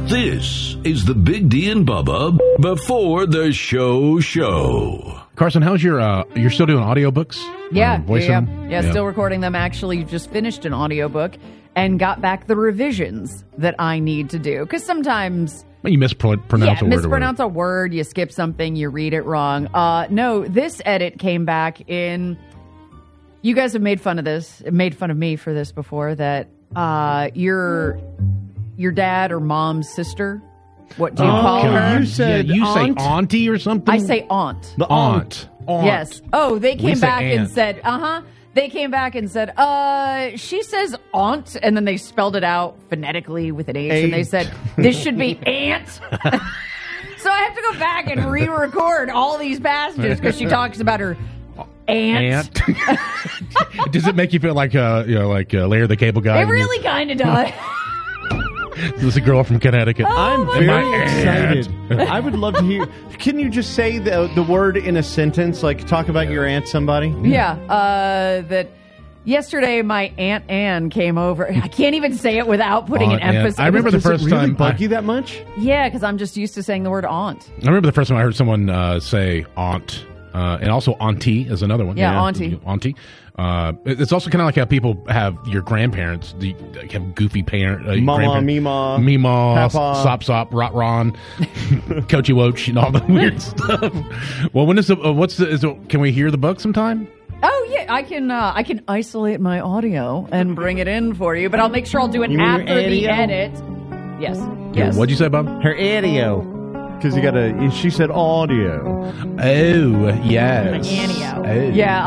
This is the Big D and Bubba before the show. Carson, how's your, you're still doing audiobooks? Yeah, Yeah, still recording them. Actually, just finished an audiobook and got back the revisions that I need to do. Because sometimes... You mispronounce a word. Mispronounce a word, you skip something, you read it wrong. No, this edit came back in... You guys have made fun of this, made fun of me for this before, that your dad or mom's sister, what do you call her? You said you say auntie or something? I say aunt. The aunt. Yes. Oh, they came back aunt. and said, They came back and said, she says aunt, and then they spelled it out phonetically with an H, and they said, this should be aunt. So I have to go back and re-record all these passages because she talks about her aunt. Does it make you feel like, Larry the Cable Guy? It really kind of does. This is a girl from Connecticut. I'm very excited. I would love to hear. Can you just say the word in a sentence? Like, talk about your aunt, somebody? Yeah. That yesterday my Aunt Anne came over. I can't even say it without putting an emphasis. I remember the first Does it really time. bug you that much? Yeah, because I'm just used to saying the word aunt. I remember the first time I heard someone say aunt. And also auntie is another one. Yeah, auntie. Auntie. It's also kind of like how people have your grandparents. Have goofy parent. Mama, Mima. Papa. Sop Sop, Rot Ron, Coachy Woach, and all the weird stuff. Well, when is can we hear the book sometime? Oh yeah, I can isolate my audio and bring it in for you, but I'll make sure I'll do it after the edit. Yes. What'd you say, Bob? Her audio. Because she said audio. Oh, yeah. Audio. Yeah.